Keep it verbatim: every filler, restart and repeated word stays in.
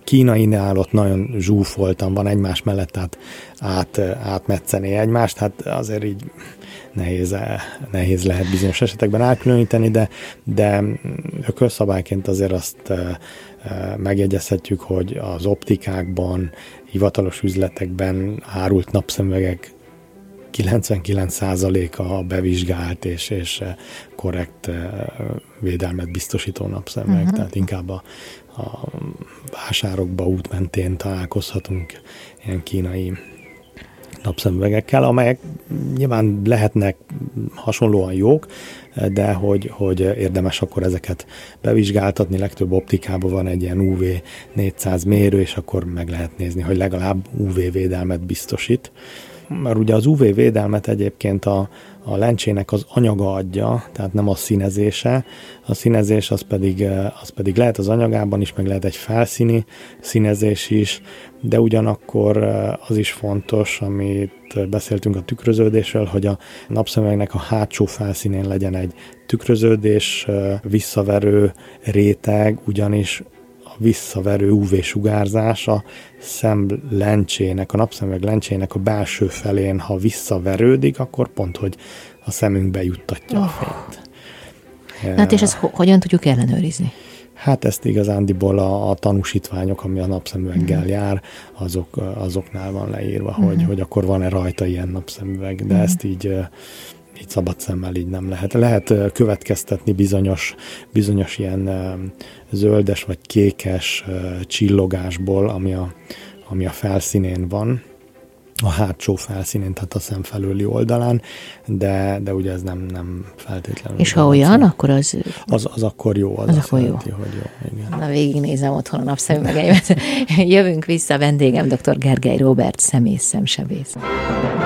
kínainál ott nagyon zsúfoltan van egymás mellett, tehát át, átmetszeni egymást, hát azért így nehéz, nehéz lehet bizonyos esetekben elkülöníteni, de, de ökölszabályként azért azt megjegyezhetjük, hogy az optikákban, hivatalos üzletekben árult napszemüvegek kilencvenkilenc százaléka bevizsgált és, és korrekt védelmet biztosító napszemüveg, uh-huh. tehát inkább a, a vásárokba út mentén találkozhatunk ilyen kínai napszemüvegekkel, amelyek nyilván lehetnek hasonlóan jók, de hogy, hogy érdemes akkor ezeket bevizsgáltatni. Legtöbb optikában van egy ilyen u vé négyszáz mérő, és akkor meg lehet nézni, hogy legalább u vé védelmet biztosít. Mert ugye az u vé védelmet egyébként a, a lencsének az anyaga adja, tehát nem a színezése. A színezés az pedig, az pedig lehet az anyagában is, meg lehet egy felszíni színezés is, de ugyanakkor az is fontos, amit beszéltünk a tükröződésről, hogy a napszemüvegnek a hátsó felszínén legyen egy tükröződés visszaverő réteg, ugyanis visszaverő u vé-sugárzás a szemlencsének, a napszemüveg lencsének a belső felén, ha visszaverődik, akkor pont, hogy a szemünkbe juttatja oh. a fényt. Hát és ezt ho- hogyan tudjuk ellenőrizni? Hát ezt igazándiból a, a tanúsítványok, ami a napszemüveggel mm. jár, azok, azoknál van leírva, mm. hogy, hogy akkor van-e rajta ilyen napszemüveg, de mm. ezt így így szabad szemmel így nem lehet. Lehet következtetni bizonyos, bizonyos ilyen zöldes vagy kékes csillogásból, ami a, ami a felszínén van, a hátsó felszínén, tehát a szem felüli oldalán, de, de ugye ez nem, nem feltétlenül. És ha olyan, akkor az... Az, az akkor jó. Az, az az akkor jelenti, jó. hogy jó. Igen. Na, végignézem otthon a napszemüvegeimet. Jövünk vissza, vendégem dr. Gergely Róbert, szemész szemsebész.